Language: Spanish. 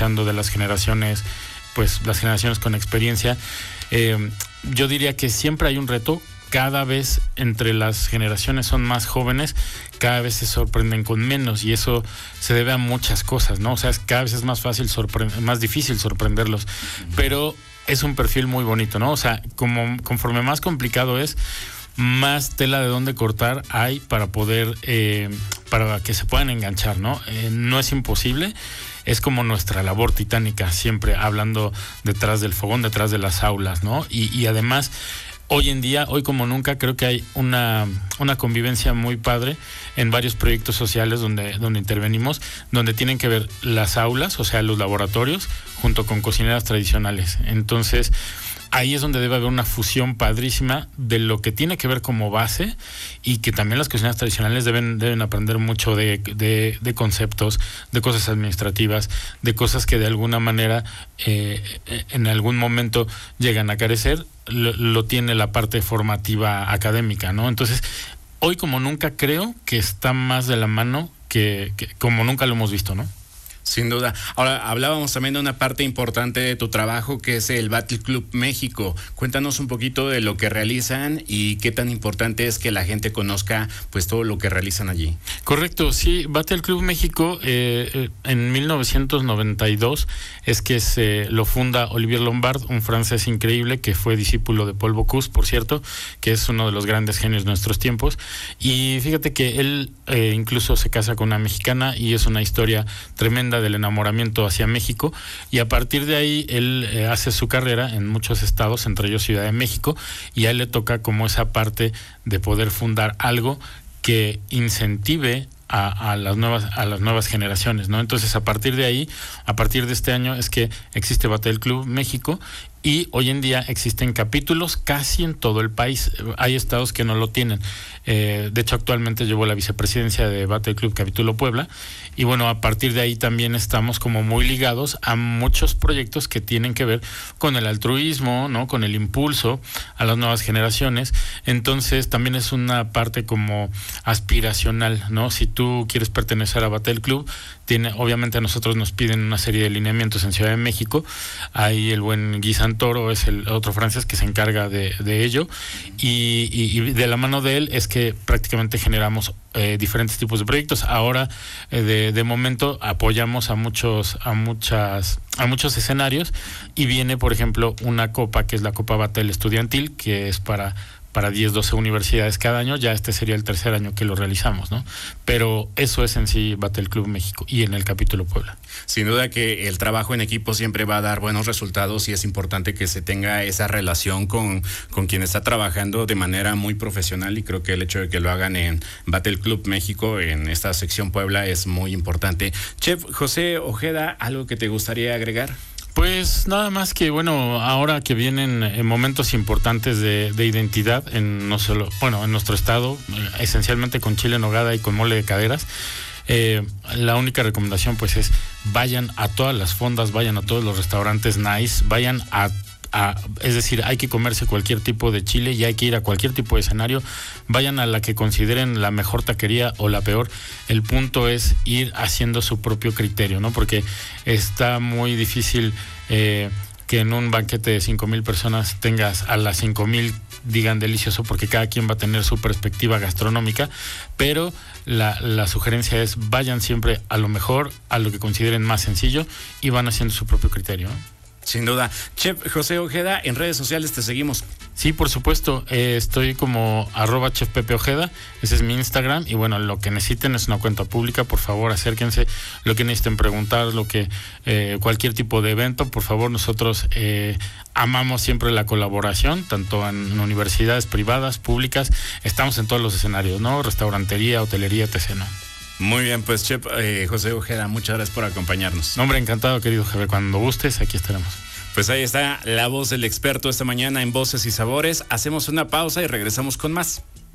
escuchando de las generaciones, pues las generaciones con experiencia, yo diría que siempre hay un reto. Cada vez entre las generaciones son más jóvenes, cada vez se sorprenden con menos, y eso se debe a muchas cosas, ¿no? O sea, cada vez es más fácil más difícil sorprenderlos, pero es un perfil muy bonito, ¿no? O sea, conforme más complicado es, más tela de dónde cortar hay para poder, para que se puedan enganchar, ¿no? No es imposible. Es como nuestra labor titánica, siempre hablando detrás del fogón, detrás de las aulas, ¿no? Y además, hoy en día, hoy como nunca, creo que hay una convivencia muy padre en varios proyectos sociales donde intervenimos, donde tienen que ver las aulas, o sea, los laboratorios, junto con cocineras tradicionales. Entonces, ahí es donde debe haber una fusión padrísima de lo que tiene que ver como base, y que también las cocineras tradicionales deben aprender mucho de conceptos, de cosas administrativas, de cosas que de alguna manera en algún momento llegan a carecer. Lo tiene la parte formativa académica, ¿no? Entonces, hoy como nunca creo que está más de la mano que como nunca lo hemos visto, ¿no? Sin duda. Ahora, hablábamos también de una parte importante de tu trabajo, que es el Battle Club México. Cuéntanos un poquito de lo que realizan y qué tan importante es que la gente conozca pues todo lo que realizan allí. Correcto, sí. Battle Club México en 1992 es que se lo funda Olivier Lombard, un francés increíble que fue discípulo de Paul Bocuse, por cierto, que es uno de los grandes genios de nuestros tiempos. Y fíjate que él incluso se casa con una mexicana, y es una historia tremenda del enamoramiento hacia México, y a partir de ahí él hace su carrera en muchos estados, entre ellos Ciudad de México, y a él le toca como esa parte de poder fundar algo que incentive a las nuevas generaciones, ¿no? Entonces, a partir de ahí, a partir de este año, es que existe Battle Club México, y hoy en día existen capítulos casi en todo el país. Hay estados que no lo tienen. De hecho, actualmente llevo la vicepresidencia de Battle Club Capítulo Puebla, y bueno, a partir de ahí también estamos como muy ligados a muchos proyectos que tienen que ver con el altruismo, ¿no? Con el impulso a las nuevas generaciones. Entonces, también es una parte como aspiracional, ¿no? Si tú quieres pertenecer a Battle Club, obviamente a nosotros nos piden una serie de lineamientos en Ciudad de México. Ahí el buen Guy Santoro es el otro francés que se encarga de ello, y de la mano de él es que prácticamente generamos diferentes tipos de proyectos. Ahora, de momento, apoyamos a muchos escenarios, y viene, por ejemplo, una copa que es la Copa Battle Estudiantil, que es para 10, 12 universidades cada año. Ya este sería el tercer año que lo realizamos, ¿no? Pero eso es en sí Battle Club México y en el capítulo Puebla. Sin duda que el trabajo en equipo siempre va a dar buenos resultados, y es importante que se tenga esa relación con quien está trabajando de manera muy profesional, y creo que el hecho de que lo hagan en Battle Club México, en esta sección Puebla, es muy importante. Chef José Ojeda, ¿algo que te gustaría agregar? Pues nada más que, bueno, ahora que vienen momentos importantes de identidad en nuestro estado, esencialmente con chile en nogada y con mole de caderas, la única recomendación pues es: vayan a todas las fondas, vayan a todos los restaurantes nice, vayan es decir, hay que comerse cualquier tipo de chile y hay que ir a cualquier tipo de escenario. Vayan a la que consideren la mejor taquería o la peor. El punto es ir haciendo su propio criterio, ¿no? Porque está muy difícil que en un banquete de 5,000 personas tengas a las 5,000 digan delicioso, porque cada quien va a tener su perspectiva gastronómica, pero la sugerencia es: vayan siempre a lo mejor, a lo que consideren más sencillo, y van haciendo su propio criterio, ¿no? Sin duda. Chef José Ojeda, en redes sociales te seguimos. Sí, por supuesto. Estoy como @Chef Pepe Ojeda. Ese es mi Instagram. Y bueno, lo que necesiten es una cuenta pública. Por favor, acérquense. Lo que necesiten preguntar, cualquier tipo de evento, por favor. Nosotros amamos siempre la colaboración, tanto en universidades privadas, públicas. Estamos en todos los escenarios, ¿no? Restaurantería, hotelería, etc., ¿no? Muy bien, pues Chef José Ojeda, muchas gracias por acompañarnos. No, hombre, encantado, querido jefe. Cuando gustes, aquí estaremos. Pues ahí está la voz del experto esta mañana en Voces y Sabores. Hacemos una pausa y regresamos con más.